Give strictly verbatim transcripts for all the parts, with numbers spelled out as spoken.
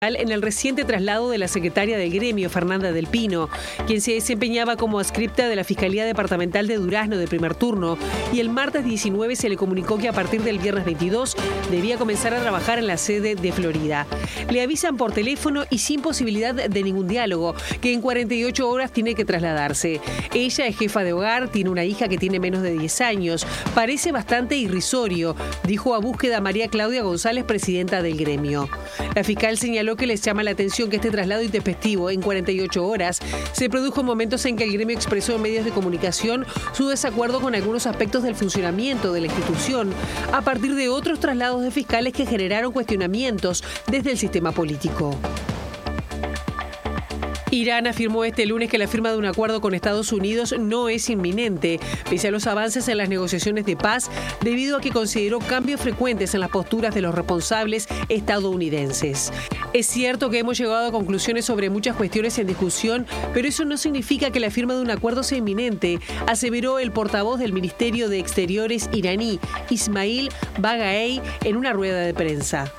En el reciente traslado de la secretaria del gremio, Fernanda del Pino, quien se desempeñaba como adscripta de la Fiscalía Departamental de Durazno de primer turno, y el martes diecinueve se le comunicó que a partir del viernes veintidós debía comenzar a trabajar en la sede de Florida. Le avisan por teléfono y sin posibilidad de ningún diálogo que en cuarenta y ocho horas tiene que trasladarse. Ella es jefa de hogar, tiene una hija que tiene menos de diez años. Parece bastante irrisorio, dijo a Búsqueda María Claudia González, presidenta del gremio. La fiscal señaló que les llama la atención que este traslado intempestivo en cuarenta y ocho horas se produjo en momentos en que el gremio expresó en medios de comunicación su desacuerdo con algunos aspectos del funcionamiento de la institución a partir de otros traslados de fiscales que generaron cuestionamientos desde el sistema político. Irán afirmó este lunes que la firma de un acuerdo con Estados Unidos no es inminente, pese a los avances en las negociaciones de paz, debido a que consideró cambios frecuentes en las posturas de los responsables estadounidenses. Es cierto que hemos llegado a conclusiones sobre muchas cuestiones en discusión, pero eso no significa que la firma de un acuerdo sea inminente, aseveró el portavoz del Ministerio de Exteriores iraní, Ismail Baghaei, en una rueda de prensa.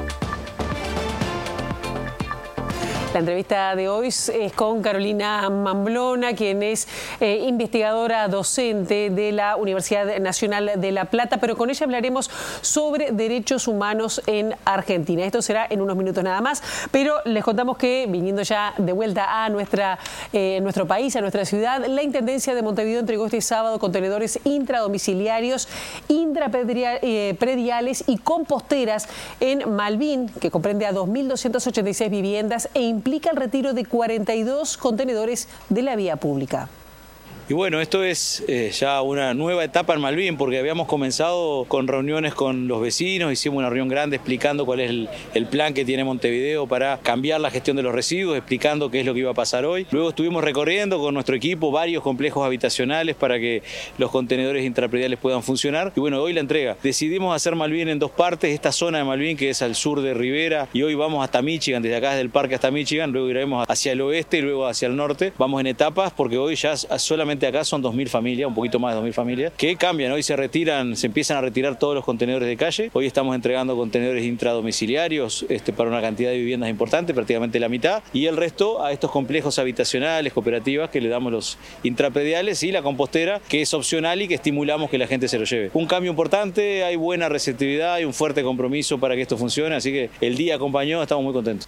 La entrevista de hoy es con Carolina Mamblona, quien es eh, investigadora docente de la Universidad Nacional de La Plata, pero con ella hablaremos sobre derechos humanos en Argentina. Esto será en unos minutos nada más, pero les contamos que, viniendo ya de vuelta a nuestra, eh, nuestro país, a nuestra ciudad, la Intendencia de Montevideo entregó este sábado contenedores intradomiciliarios, intraprediales y composteras en Malvin, que comprende a dos mil doscientas ochenta y seis viviendas e implica el retiro de cuarenta y dos contenedores de la vía pública. Y bueno, esto es eh, ya una nueva etapa en Malvin, porque habíamos comenzado con reuniones con los vecinos, hicimos una reunión grande explicando cuál es el, el plan que tiene Montevideo para cambiar la gestión de los residuos, explicando qué es lo que iba a pasar hoy. Luego estuvimos recorriendo con nuestro equipo varios complejos habitacionales para que los contenedores intraprediales puedan funcionar. Y bueno, hoy la entrega. Decidimos hacer Malvin en dos partes, esta zona de Malvin que es al sur de Rivera, y hoy vamos hasta Michigan, desde acá desde el parque hasta Michigan, luego iremos hacia el oeste y luego hacia el norte. Vamos en etapas porque hoy ya solamente acá son dos mil familias, un poquito más de dos mil familias, que cambian. Hoy se retiran, se empiezan a retirar todos los contenedores de calle. Hoy estamos entregando contenedores intradomiciliarios este, para una cantidad de viviendas importante, prácticamente la mitad, y el resto a estos complejos habitacionales, cooperativas, que le damos los intraprediales, y la compostera, que es opcional y que estimulamos que la gente se lo lleve. Un cambio importante, hay buena receptividad, hay un fuerte compromiso para que esto funcione, así que el día acompañó, estamos muy contentos.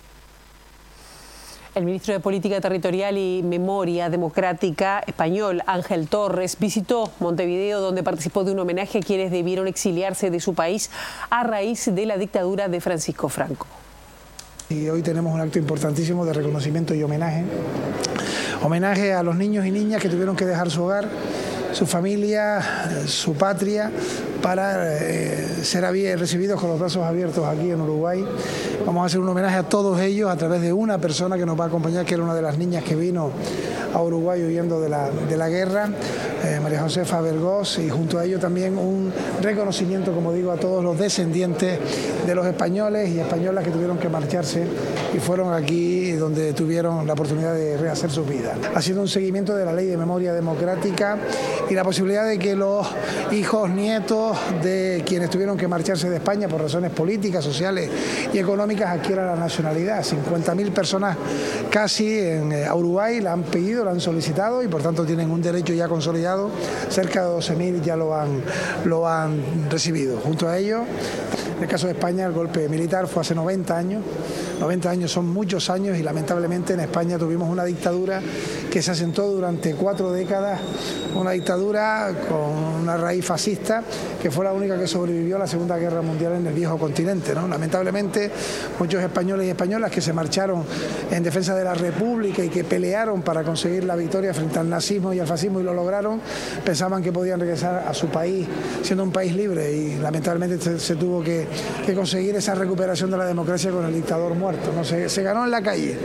El ministro de Política Territorial y Memoria Democrática español, Ángel Torres, visitó Montevideo, donde participó de un homenaje a quienes debieron exiliarse de su país a raíz de la dictadura de Francisco Franco. Y hoy tenemos un acto importantísimo de reconocimiento y homenaje. Homenaje a los niños y niñas que tuvieron que dejar su hogar, su familia, su patria, para eh, ser recibidos con los brazos abiertos aquí en Uruguay. Vamos a hacer un homenaje a todos ellos a través de una persona que nos va a acompañar, que era una de las niñas que vino a Uruguay huyendo de la, de la guerra, eh, María Josefa Vergós, y junto a ello también un reconocimiento, como digo, a todos los descendientes de los españoles y españolas que tuvieron que marcharse y fueron aquí donde tuvieron la oportunidad de rehacer sus vidas. Haciendo un seguimiento de la Ley de Memoria Democrática y la posibilidad de que los hijos, nietos de quienes tuvieron que marcharse de España por razones políticas, sociales y económicas adquieran la nacionalidad. cincuenta mil personas casi en eh, Uruguay la han pedido, la han solicitado y por tanto tienen un derecho ya consolidado. Cerca de doce mil ya lo han, lo han recibido. Junto a ello, en el caso de España, el golpe militar fue hace noventa años. noventa años son muchos años y lamentablemente en España tuvimos una dictadura que se asentó durante cuatro décadas, una dictadura con una raíz fascista que fue la única que sobrevivió a la Segunda Guerra Mundial en el viejo continente, ¿no? Lamentablemente muchos españoles y españolas que se marcharon en defensa de la República y que pelearon para conseguir la victoria frente al nazismo y al fascismo y lo lograron, pensaban que podían regresar a su país siendo un país libre y lamentablemente se, se tuvo que, que conseguir esa recuperación de la democracia con el dictador muerto, ¿no? Se, se ganó en la calle.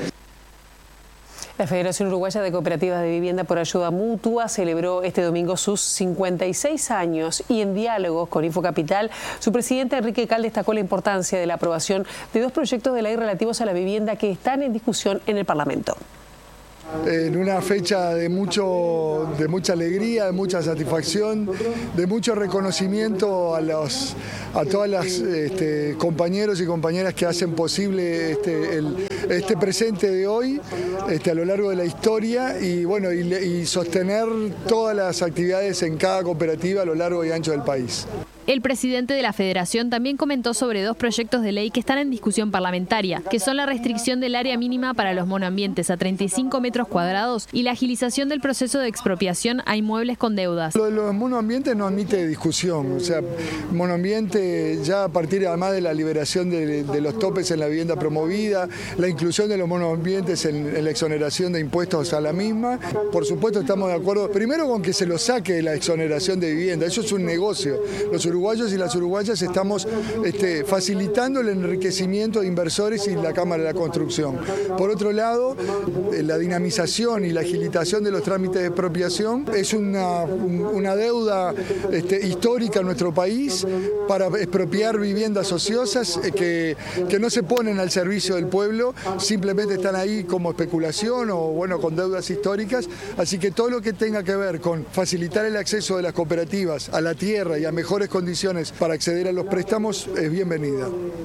La Federación Uruguaya de Cooperativas de Vivienda por Ayuda Mutua celebró este domingo sus cincuenta y seis años y en diálogos con Infocapital, su presidente Enrique Cal destacó la importancia de la aprobación de dos proyectos de ley relativos a la vivienda que están en discusión en el Parlamento. En una fecha de, mucho, de mucha alegría, de mucha satisfacción, de mucho reconocimiento a, los, a todas las este, compañeros y compañeras que hacen posible este, el, este presente de hoy este, a lo largo de la historia y, bueno, y, y sostener todas las actividades en cada cooperativa a lo largo y ancho del país. El presidente de la Federación también comentó sobre dos proyectos de ley que están en discusión parlamentaria, que son la restricción del área mínima para los monoambientes a treinta y cinco metros cuadrados y la agilización del proceso de expropiación a inmuebles con deudas. Lo de los monoambientes no admite discusión, o sea, monoambiente ya a partir además de la liberación de, de los topes en la vivienda promovida, la inclusión de los monoambientes en, en la exoneración de impuestos a la misma, por supuesto estamos de acuerdo, primero con que se lo saque de la exoneración de vivienda, eso es un negocio. Los uruguayos y las uruguayas estamos este, facilitando el enriquecimiento de inversores y la Cámara de la Construcción. Por otro lado, la dinamización y la agilitación de los trámites de expropiación es una, una deuda este, histórica en nuestro país para expropiar viviendas ociosas que, que no se ponen al servicio del pueblo, simplemente están ahí como especulación o bueno, con deudas históricas. Así que todo lo que tenga que ver con facilitar el acceso de las cooperativas a la tierra y a mejores condiciones para acceder a los préstamos es bienvenida.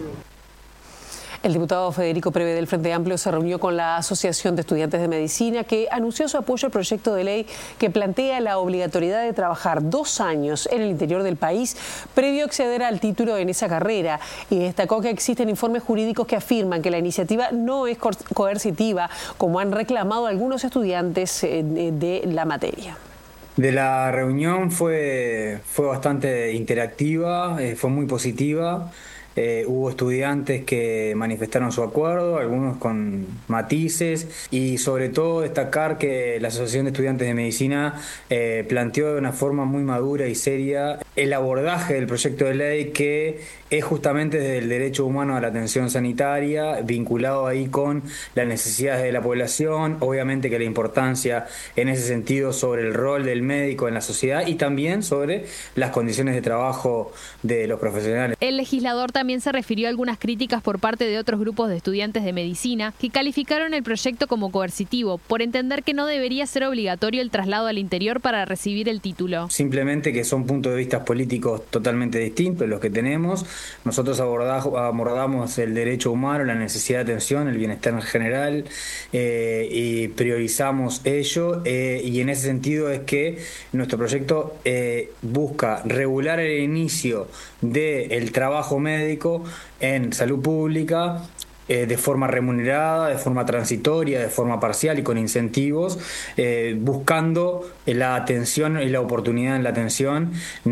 El diputado Federico Preve del Frente Amplio se reunió con la Asociación de Estudiantes de Medicina que anunció su apoyo al proyecto de ley que plantea la obligatoriedad de trabajar dos años en el interior del país previo a acceder al título en esa carrera y destacó que existen informes jurídicos que afirman que la iniciativa no es coercitiva como han reclamado algunos estudiantes de la materia. De la reunión fue, fue bastante interactiva, eh, fue muy positiva. Eh, hubo estudiantes que manifestaron su acuerdo, algunos con matices, y sobre todo destacar que la Asociación de Estudiantes de Medicina eh, planteó de una forma muy madura y seria el abordaje del proyecto de ley que es justamente desde el derecho humano a la atención sanitaria, vinculado ahí con las necesidades de la población, obviamente que la importancia en ese sentido sobre el rol del médico en la sociedad y también sobre las condiciones de trabajo de los profesionales. El legislador también se refirió a algunas críticas por parte de otros grupos de estudiantes de medicina que calificaron el proyecto como coercitivo por entender que no debería ser obligatorio el traslado al interior para recibir el título. Simplemente que son puntos de vista políticos totalmente distintos los que tenemos. Nosotros abordamos el derecho humano, la necesidad de atención, el bienestar en general eh, y priorizamos ello eh, y en ese sentido es que nuestro proyecto eh, busca regular el inicio del trabajo médico en salud pública Eh, de forma remunerada, de forma transitoria, de forma parcial y con incentivos, eh, buscando la atención y la oportunidad en la atención.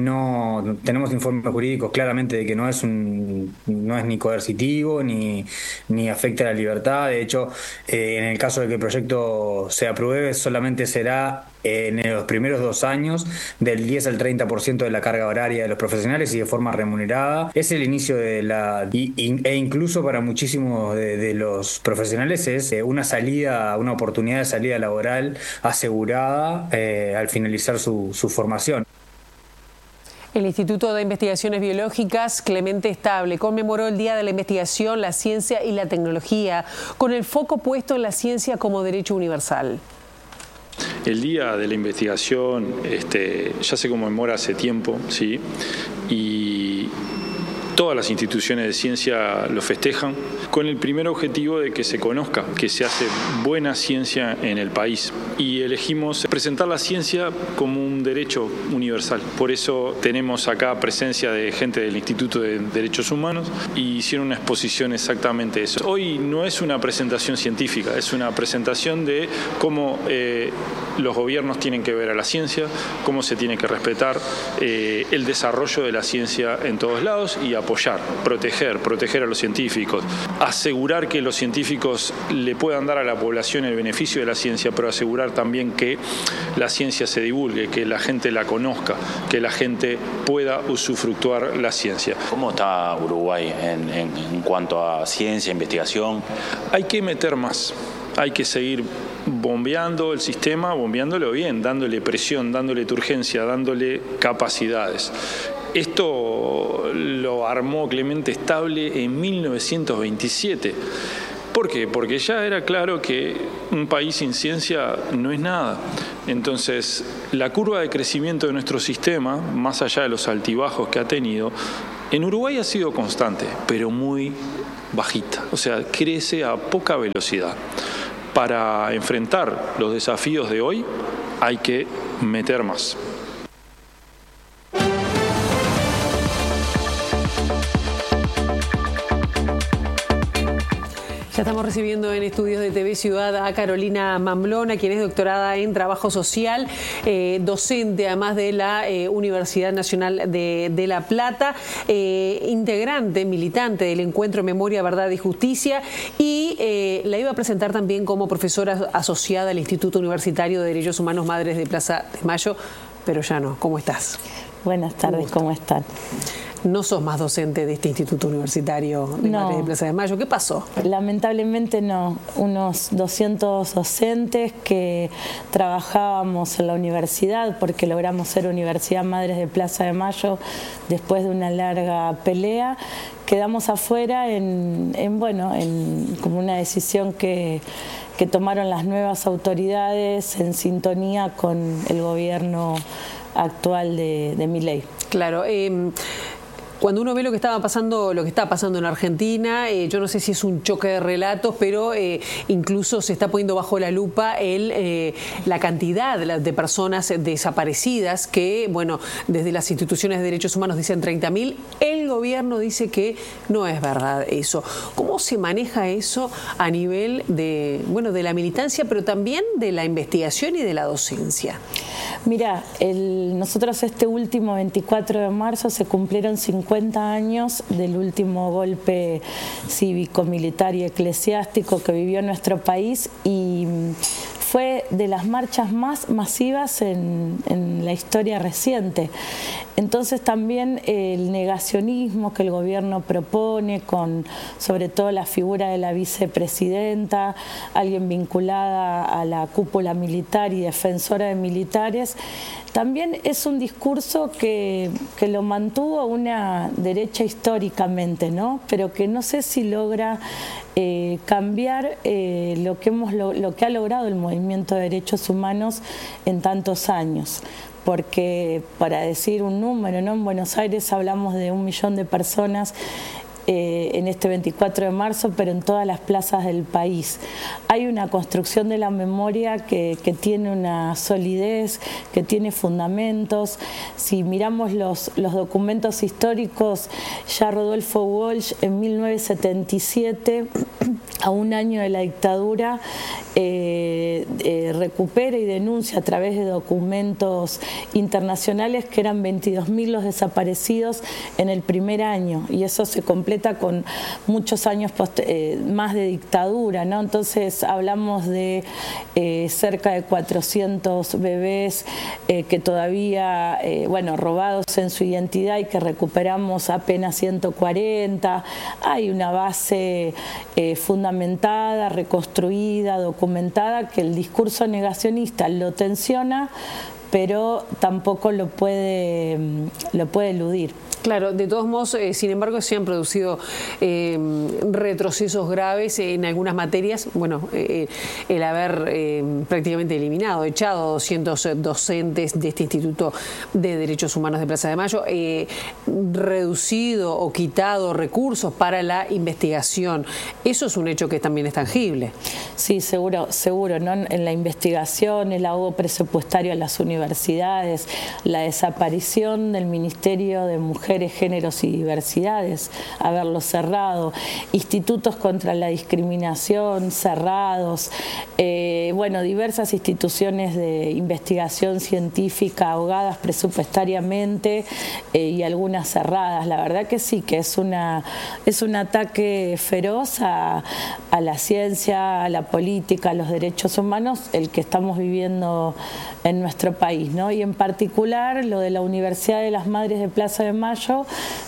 No tenemos informes jurídicos claramente de que no es un no es ni coercitivo ni, ni afecta a la libertad. De hecho, eh, en el caso de que el proyecto se apruebe, solamente será en los primeros dos años del diez al treinta por ciento de la carga horaria de los profesionales y de forma remunerada. Es el inicio de la y, e incluso para muchísimos de, de los profesionales es una salida, una oportunidad de salida laboral asegurada eh, al finalizar su, su formación. El Instituto de Investigaciones Biológicas Clemente Estable conmemoró el Día de la Investigación, la Ciencia y la Tecnología con el foco puesto en la ciencia como derecho universal. El Día de la Investigación este, ya se conmemora hace tiempo, ¿sí? Y todas las instituciones de ciencia lo festejan con el primer objetivo de que se conozca, que se hace buena ciencia en el país. Y elegimos presentar la ciencia como un derecho universal. Por eso tenemos acá presencia de gente del Instituto de Derechos Humanos y hicieron una exposición exactamente de eso. Hoy no es una presentación científica, es una presentación de cómo eh, los gobiernos tienen que ver a la ciencia, cómo se tiene que respetar eh, el desarrollo de la ciencia en todos lados y apoyar, proteger, proteger a los científicos, asegurar que los científicos le puedan dar a la población el beneficio de la ciencia, pero asegurar también que la ciencia se divulgue, que la gente la conozca, que la gente pueda usufructuar la ciencia. ¿Cómo está Uruguay en, en, en cuanto a ciencia, investigación? Hay que meter más, hay que seguir bombeando el sistema, bombeándolo bien, dándole presión, dándole urgencia, dándole capacidades. Esto lo armó Clemente Estable en mil novecientos veintisiete. ¿Por qué? Porque ya era claro que un país sin ciencia no es nada. Entonces, la curva de crecimiento de nuestro sistema, más allá de los altibajos que ha tenido, en Uruguay ha sido constante, pero muy bajita. O sea, crece a poca velocidad. Para enfrentar los desafíos de hoy hay que meter más. Ya estamos recibiendo en estudios de T V Ciudad a Carolina Mamlona, quien es doctorada en Trabajo Social, eh, docente además de la eh, Universidad Nacional de, de La Plata, eh, integrante, militante del Encuentro Memoria, Verdad y Justicia, y eh, la iba a presentar también como profesora asociada al Instituto Universitario de Derechos Humanos Madres de Plaza de Mayo, pero ya no. ¿Cómo estás? Buenas tardes, ¿cómo están? No sos más docente de este Instituto Universitario de no. Madres de Plaza de Mayo. ¿Qué pasó? Lamentablemente no. Unos doscientos docentes que trabajábamos en la universidad porque logramos ser Universidad Madres de Plaza de Mayo después de una larga pelea, quedamos afuera en, en bueno, en como una decisión que, que tomaron las nuevas autoridades en sintonía con el gobierno actual de, de Milei. Claro. Eh, Cuando uno ve lo que estaba pasando, lo que está pasando en Argentina, eh, yo no sé si es un choque de relatos, pero eh, incluso se está poniendo bajo la lupa el, eh, la cantidad de personas desaparecidas que, bueno, desde las instituciones de derechos humanos dicen treinta mil, el gobierno dice que no es verdad eso. ¿Cómo se maneja eso a nivel de, bueno, de la militancia, pero también de la investigación y de la docencia? Mira, el, nosotros este último veinticuatro de marzo se cumplieron cincuenta años del último golpe cívico, militar y eclesiástico que vivió nuestro país, y fue de las marchas más masivas en, en la historia reciente. Entonces también el negacionismo que el gobierno propone, con sobre todo la figura de la vicepresidenta, alguien vinculada a la cúpula militar y defensora de militares, también es un discurso que, que lo mantuvo una derecha históricamente, ¿no? Pero que no sé si logra eh, cambiar eh, lo que hemos lo, lo que ha logrado el movimiento de derechos humanos en tantos años. Porque, para decir un número, ¿no? En Buenos Aires hablamos de un millón de personas eh, en este veinticuatro de marzo, pero en todas las plazas del país. Hay una construcción de la memoria que, que tiene una solidez, que tiene fundamentos. Si miramos los, los documentos históricos, ya Rodolfo Walsh en mil novecientos setenta y siete, a un año de la dictadura, eh, eh, recupera y denuncia a través de documentos internacionales que eran veintidós mil los desaparecidos en el primer año, y eso se completa con muchos años post, eh, más de dictadura, ¿no? Entonces hablamos de eh, cerca de cuatrocientos bebés eh, que todavía, eh, bueno, robados en su identidad y que recuperamos apenas ciento cuarenta. Hay una base eh, fundamentada, reconstruida, documentada, que el discurso negacionista lo tensiona, pero tampoco lo puede, lo puede eludir. Claro, de todos modos, eh, sin embargo, se han producido eh, retrocesos graves en algunas materias. Bueno, eh, el haber eh, prácticamente eliminado, echado doscientos docentes de este Instituto de Derechos Humanos de Plaza de Mayo, eh, reducido o quitado recursos para la investigación. Eso es un hecho que también es tangible. Sí, seguro, seguro, ¿no? En la investigación, el ahogo presupuestario a las universidades, la desaparición del Ministerio de Mujeres, Géneros y Diversidades, haberlo cerrado, institutos contra la discriminación cerrados, eh, bueno, diversas instituciones de investigación científica ahogadas presupuestariamente eh, y algunas cerradas. La verdad que sí, que es una es un ataque feroz a, a la ciencia, a la política, a los derechos humanos, el que estamos viviendo en nuestro país, ¿no? Y en particular lo de la Universidad de las Madres de Plaza de Mayo,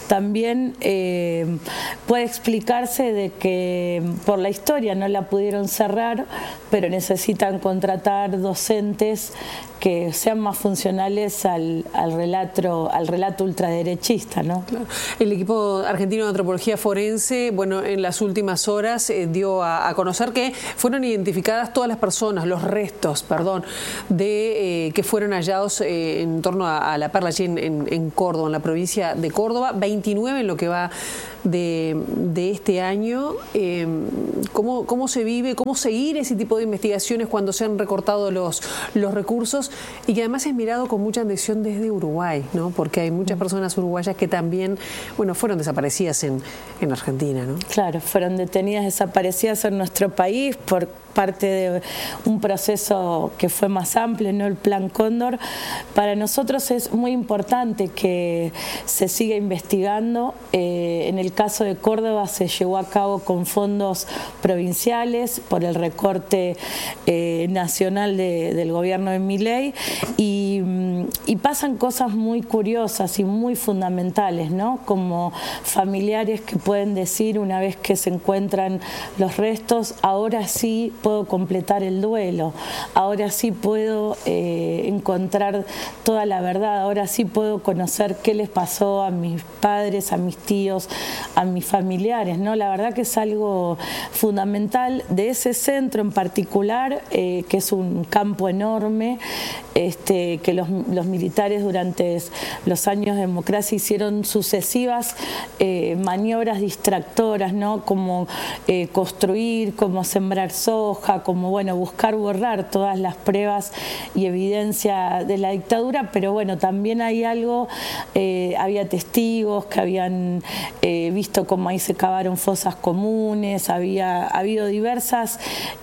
también eh, puede explicarse de que por la historia no la pudieron cerrar, pero necesitan contratar docentes que sean más funcionales al, al, relato, al relato ultraderechista, ¿no? Claro. El equipo argentino de antropología forense, bueno, en las últimas horas eh, dio a, a conocer que fueron identificadas todas las personas, los restos, perdón, de eh, que fueron hallados eh, en torno a, a La Perla, allí en, en, en Córdoba, en la provincia de Córdoba, veintinueve en lo que va de, de este año. Eh, ¿cómo, ¿Cómo se vive, cómo seguir ese tipo de investigaciones cuando se han recortado los, los recursos? Y que además es mirado con mucha atención desde Uruguay, ¿no? Porque hay muchas personas uruguayas que también, bueno, fueron desaparecidas en, en Argentina, ¿no? Claro, fueron detenidas, desaparecidas en nuestro país por parte de un proceso que fue más amplio, ¿no? El Plan Cóndor. Para nosotros es muy importante que se siga investigando. Eh, en el caso de Córdoba se llevó a cabo con fondos provinciales por el recorte eh, nacional de, del gobierno de Milei, y, y pasan cosas muy curiosas y muy fundamentales, ¿no? Como familiares que pueden decir, una vez que se encuentran los restos, ahora sí puedo completar el duelo, ahora sí puedo eh, encontrar toda la verdad, ahora sí puedo conocer qué les pasó a mis padres, a mis tíos, a mis familiares, ¿no? La verdad que es algo fundamental de ese centro en particular, eh, que es un campo enorme, este, que los, los militares durante los años de democracia hicieron sucesivas eh, maniobras distractoras, ¿no? Como eh, construir, como sembrar soja, como bueno, buscar borrar todas las pruebas y evidencia de la dictadura, pero bueno, también hay algo, eh, había testigos que habían eh, visto cómo ahí se cavaron fosas comunes, había habido diversas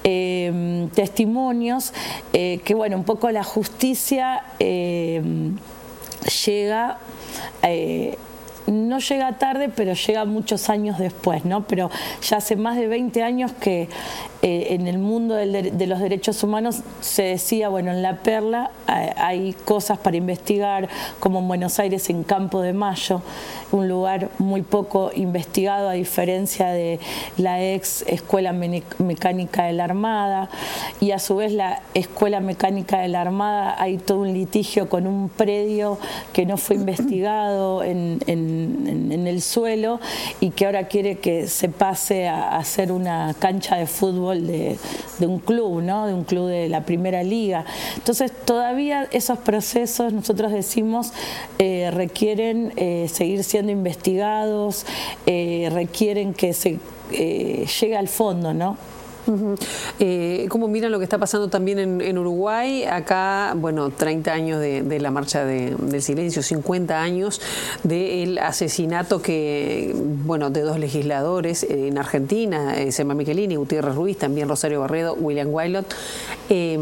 eh, testimonios eh, que bueno, un poco la justicia eh, llega eh, no llega tarde, pero llega muchos años después, ¿no? Pero ya hace más de veinte años que eh, en el mundo del de, de los derechos humanos se decía, bueno, en La Perla eh, hay cosas para investigar, como en Buenos Aires en Campo de Mayo, un lugar muy poco investigado a diferencia de la ex Escuela Mecánica de la Armada, y a su vez la Escuela Mecánica de la Armada hay todo un litigio con un predio que no fue investigado en, en En, en el suelo, y que ahora quiere que se pase a hacer una cancha de fútbol de, de un club, ¿no? De un club de la primera liga. Entonces todavía esos procesos, nosotros decimos, eh, requieren eh, seguir siendo investigados, eh, requieren que se eh, llegue al fondo, ¿no? Uh-huh. eh, ¿Cómo miran lo que está pasando también en, en Uruguay? Acá, bueno, treinta años de, de la marcha de, del silencio, cincuenta años del asesinato que, bueno, de dos legisladores eh, en Argentina, eh, Sema Michelini, Gutiérrez Ruiz, también Rosario Barredo, William Wylot. Eh,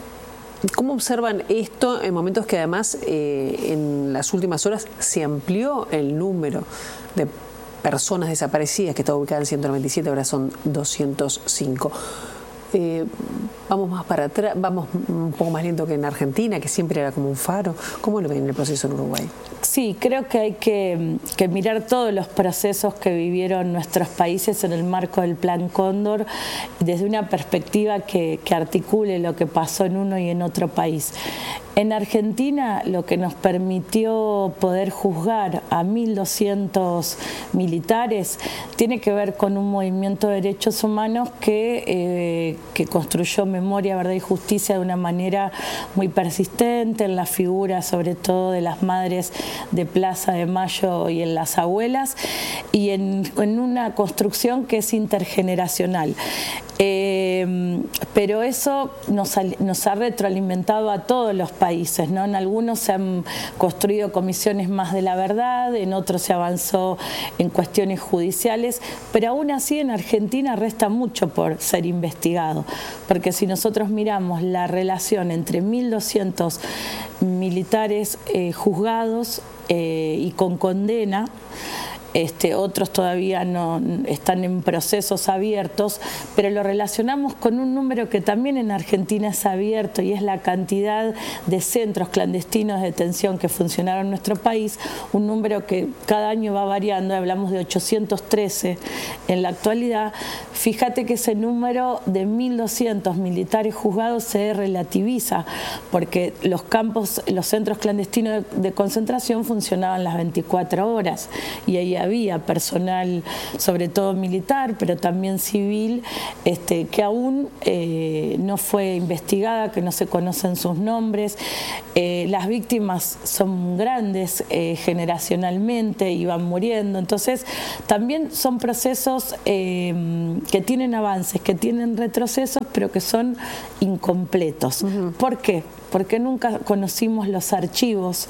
¿Cómo observan esto en momentos que además eh, en las últimas horas se amplió el número de personas desaparecidas, que estaba ubicada en ciento noventa y siete, ahora son doscientos cinco? Eh, vamos más para atrás, vamos un poco más lento que en Argentina, que siempre era como un faro. ¿Cómo lo ven en el proceso en Uruguay? Sí, creo que hay que, que mirar todos los procesos que vivieron nuestros países en el marco del Plan Cóndor desde una perspectiva que, que articule lo que pasó en uno y en otro país. En Argentina, lo que nos permitió poder juzgar a mil doscientos militares tiene que ver con un movimiento de derechos humanos que, eh, que construyó memoria, verdad y justicia de una manera muy persistente en la figura, sobre todo de las madres de Plaza de Mayo y en las abuelas, y en, en una construcción que es intergeneracional. Eh, pero eso nos, nos ha retroalimentado a todos los países, ¿no? En algunos se han construido comisiones más de la verdad, en otros se avanzó en cuestiones judiciales, pero aún así en Argentina resta mucho por ser investigado, porque si nosotros miramos la relación entre mil doscientos militares eh, juzgados eh, y con condena, este, otros todavía no están en procesos abiertos, pero lo relacionamos con un número que también en Argentina es abierto y es la cantidad de centros clandestinos de detención que funcionaron en nuestro país, un número que cada año va variando, hablamos de ochocientos trece en la actualidad. Fíjate que ese número de mil doscientos militares juzgados se relativiza, porque los campos, los centros clandestinos de, de concentración funcionaban las veinticuatro horas y ahí había personal, sobre todo militar, pero también civil, este, que aún eh, no fue investigada, que no se conocen sus nombres. Eh, las víctimas son grandes eh, generacionalmente y van muriendo, entonces también son procesos eh, que tienen avances, que tienen retrocesos, pero que son incompletos. Uh-huh. ¿Por qué? Porque nunca conocimos los archivos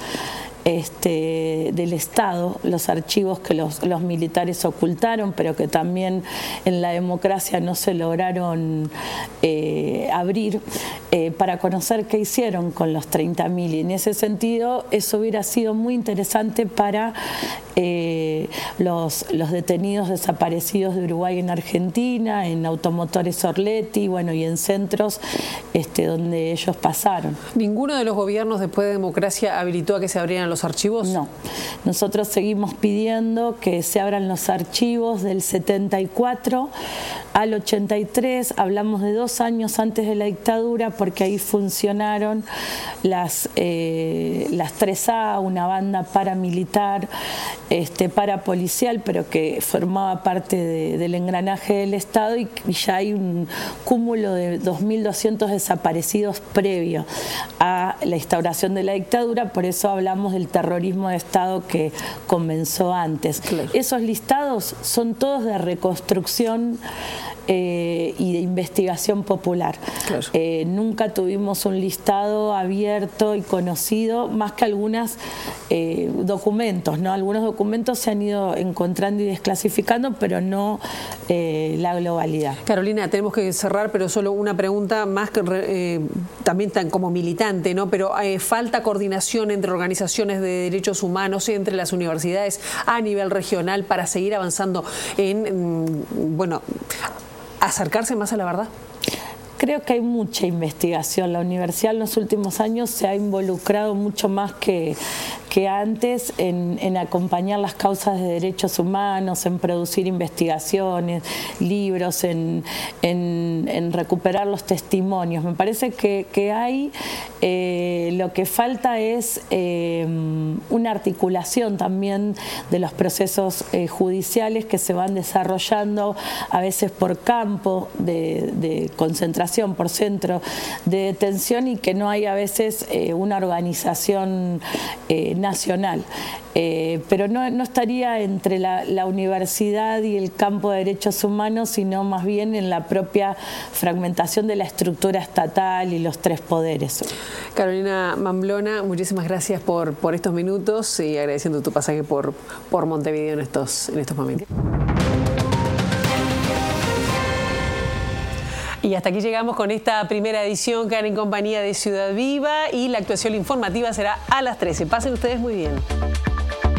Este, del Estado, los archivos que los, los militares ocultaron, pero que también en la democracia no se lograron eh, abrir eh, para conocer qué hicieron con los treinta mil. Y en ese sentido, eso hubiera sido muy interesante para eh, los, los detenidos desaparecidos de Uruguay en Argentina, en Automotores Orletti, bueno, y en centros este, donde ellos pasaron. ¿Ninguno de los gobiernos después de democracia habilitó a que se abrieran los archivos? No, nosotros seguimos pidiendo que se abran los archivos del setenta y cuatro al ochenta y tres, hablamos de dos años antes de la dictadura, porque ahí funcionaron las, eh, las tres A, una banda paramilitar, este, parapolicial, pero que formaba parte de, del engranaje del Estado, y, y ya hay un cúmulo de dos mil doscientos desaparecidos previo a la instauración de la dictadura, por eso hablamos del terrorismo de Estado que comenzó antes. Claro. Esos listados son todos de reconstrucción Eh, y de investigación popular. Claro. Eh, nunca tuvimos un listado abierto y conocido, más que algunos eh, documentos, ¿no? Algunos documentos se han ido encontrando y desclasificando, pero no eh, la globalidad. Carolina, tenemos que cerrar, pero solo una pregunta más, que eh, también tan como militante, ¿no? Pero eh, falta coordinación entre organizaciones de derechos humanos y entre las universidades a nivel regional para seguir avanzando en, mm, bueno, acercarse más a la verdad. Creo que hay mucha investigación. La universidad en los últimos años se ha involucrado mucho más que, que antes en, en acompañar las causas de derechos humanos, en producir investigaciones, libros, en, en, en recuperar los testimonios. Me parece que, que hay, eh, lo que falta es eh, una articulación también de los procesos eh, judiciales que se van desarrollando a veces por campo de, de concentración, por centro de detención, y que no hay a veces eh, una organización eh, nacional. Eh, pero no, no estaría entre la, la universidad y el campo de derechos humanos, sino más bien en la propia fragmentación de la estructura estatal y los tres poderes. Carolina Mamblona, muchísimas gracias por, por estos minutos y agradeciendo tu pasaje por, por Montevideo en estos, en estos momentos. Y hasta aquí llegamos con esta primera edición, que en compañía de Ciudad Viva, y la actuación informativa será a las trece. Pasen ustedes muy bien.